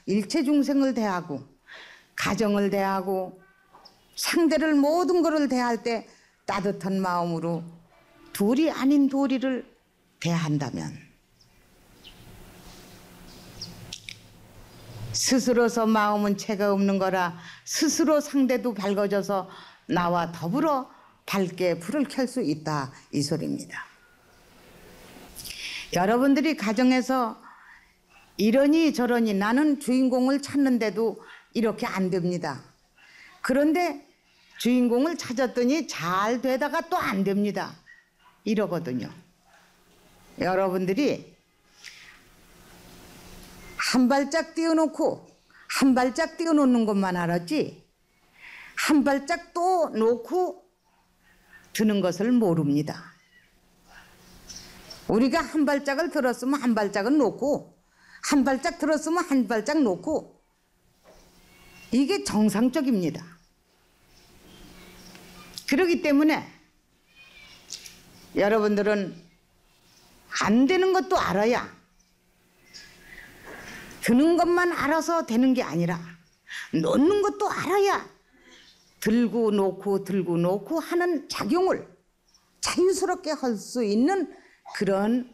일체 중생을 대하고 가정을 대하고 상대를 모든 것을 대할 때 따뜻한 마음으로 둘이 아닌 도리를 대한다면 스스로서 마음은 채가 없는 거라 스스로 상대도 밝아져서 나와 더불어 밝게 불을 켤 수 있다 이 소리입니다. 여러분들이 가정에서 이러니 저러니 나는 주인공을 찾는데도 이렇게 안 됩니다. 그런데 주인공을 찾았더니 잘 되다가 또 안 됩니다. 이러거든요. 여러분들이 한 발짝 띄워놓고 한 발짝 띄워놓는 것만 알았지 한 발짝 또 놓고 드는 것을 모릅니다. 우리가 한 발짝을 들었으면 한 발짝은 놓고 한 발짝 들었으면 한 발짝 놓고 이게 정상적입니다. 그렇기 때문에 여러분들은 안 되는 것도 알아야 드는 것만 알아서 되는 게 아니라 놓는 것도 알아야 들고 놓고 하는 작용을 자유스럽게 할 수 있는 그런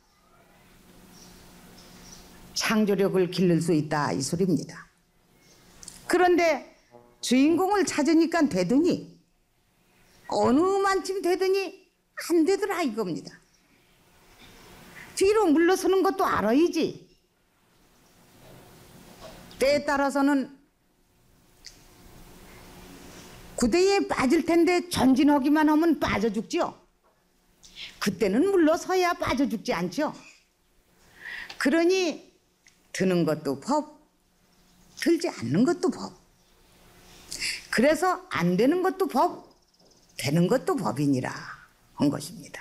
창조력을 기를 수 있다 이 소리입니다. 그런데 주인공을 찾으니까 되더니 어느 만큼 되더니 안 되더라 이겁니다. 뒤로 물러서는 것도 알아야지. 때에 따라서는 구덩이에 빠질 텐데 전진하기만 하면 빠져 죽지요. 그때는 물러서야 빠져 죽지 않죠. 그러니 드는 것도 법, 들지 않는 것도 법. 그래서 안 되는 것도 법, 되는 것도 법이니라 한 것입니다.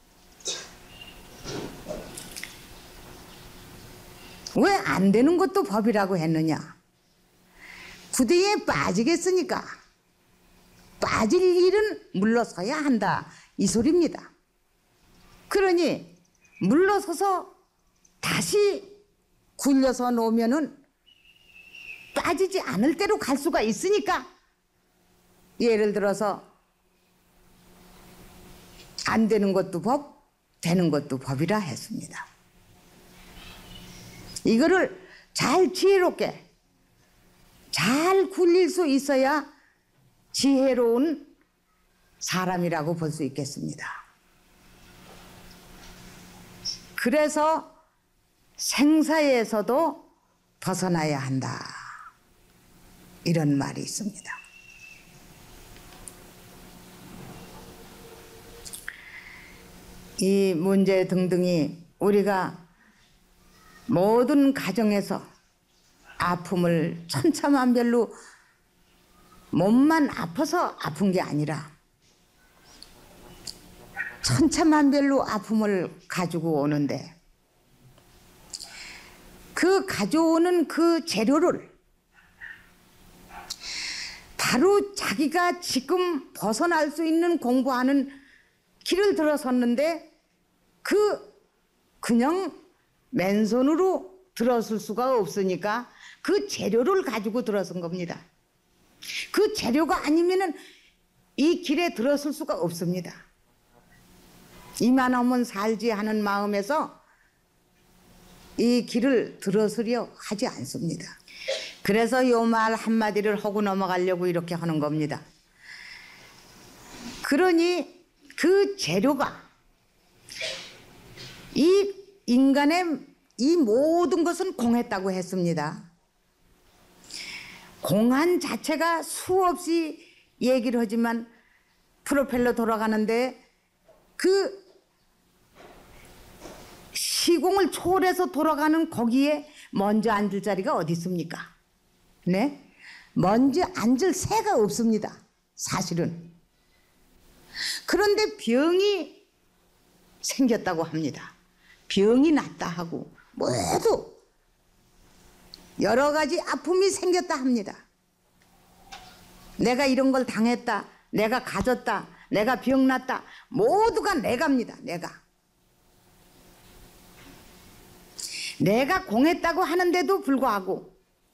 왜 안 되는 것도 법이라고 했느냐? 구덩이에 빠지겠으니까 빠질 일은 물러서야 한다 이 소리입니다. 그러니 물러서서 다시 굴려서 놓으면은 빠지지 않을 대로 갈 수가 있으니까 예를 들어서 안 되는 것도 법, 되는 것도 법이라 했습니다. 이거를 잘 지혜롭게 잘 굴릴 수 있어야 지혜로운 사람이라고 볼 수 있겠습니다. 그래서 생사에서도 벗어나야 한다 이런 말이 있습니다. 이 문제 등등이 우리가 모든 가정에서 아픔을 천차만별로 몸만 아파서 아픈 게 아니라 천차만별로 아픔을 가지고 오는데 그 가져오는 그 재료를 바로 자기가 지금 벗어날 수 있는 공부하는 길을 들어섰는데 그냥 맨손으로 들어설 수가 없으니까 그 재료를 가지고 들어선 겁니다. 그 재료가 아니면은 이 길에 들어설 수가 없습니다. 이만하면 살지 하는 마음에서 이 길을 들어서려 하지 않습니다. 그래서 요 말 한마디를 하고 넘어가려고 이렇게 하는 겁니다. 그러니 그 재료가 이 인간의 이 모든 것은 공했다고 했습니다. 공한 자체가 수없이 얘기를 하지만 프로펠러 돌아가는데 그 시공을 초월해서 돌아가는 거기에 먼저 앉을 자리가 어디 있습니까? 네? 먼저 앉을 새가 없습니다. 사실은. 그런데 병이 생겼다고 합니다. 병이 났다 하고 모두 여러 가지 아픔이 생겼다 합니다. 내가 이런 걸 당했다, 내가 가졌다, 내가 병났다, 모두가 내가입니다. 내가 공했다고 하는데도 불구하고